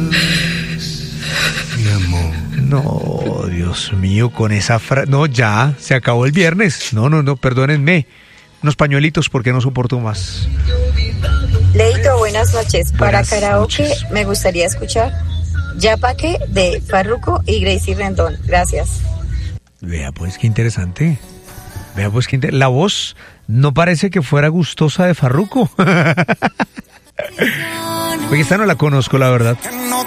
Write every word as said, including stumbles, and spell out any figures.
Mi amor. No, Dios mío, con esa frase. No, ya, se acabó el viernes. No, no, no, perdónenme. Unos pañuelitos porque no soporto más. Leito, buenas noches. Para Buenas karaoke noches. me gustaría escuchar Ya Pa' qué de Farruko y Gracie Rendón. Gracias. Vea pues qué interesante. Vea pues qué interesante. La voz no parece que fuera gustosa de Farruko. Porque esta no la conozco, la verdad.